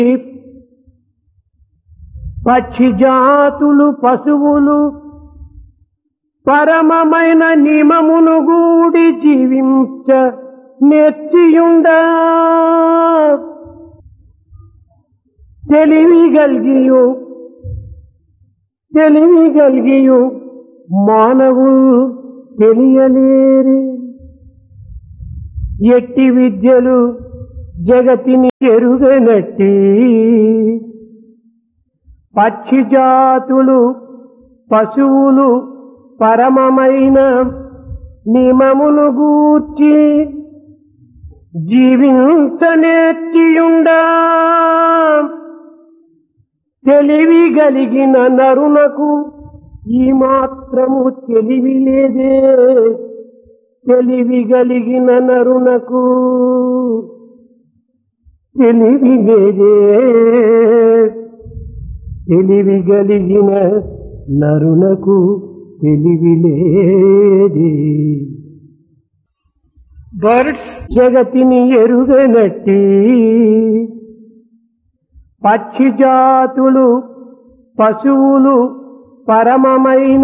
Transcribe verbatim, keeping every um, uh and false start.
పక్షి జాతులు పశువులు పరమమైన నియమమును గూడి జీవించ నేర్చియుండ తెలివి గల్గియు తెలివి గల్గియు మానవులు తెలియలేరు. ఎట్టి విద్యలు జగతిని ఎరుగనట్టి పక్షి జాతులు పశువులు పరమమైన నియమమును గూర్చి జీవించనేర్చియుండా తెలివి గలిగిన నరునకు ఈ మాత్రము తెలివి లేదే. తెలివి గలిగిన నరునకు తెలివి లేదే. తెలివి గలిగిన నరునకు తెలివి లేదే. Birds జగతిని ఎరుగనట్టి పక్షి జాతులు పశువులు పరమమైన